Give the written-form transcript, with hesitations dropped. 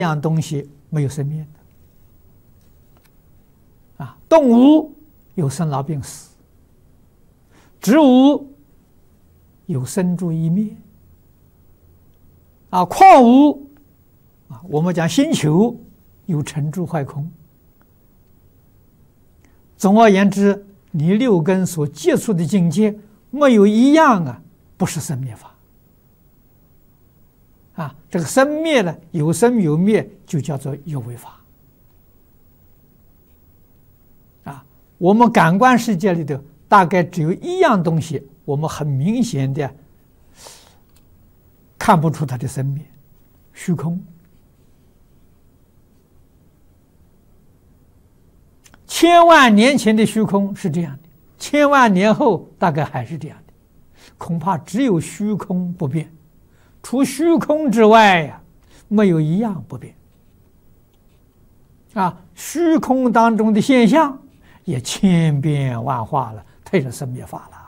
样东西没有生灭的动物有生老病死，植物有生住异灭矿物我们讲星球有成住坏空。总而言之，你六根所接触的境界没有一样不是生灭法这个生灭呢，有生有灭，就叫做有为法我们感官世界里头大概只有一样东西，我们很明显的看不出它的生灭，虚空。千万年前的虚空是这样的，千万年后大概还是这样的，恐怕只有虚空不变，除虚空之外没有一样不变虚空当中的现象也千变万化了，它也是生灭法了。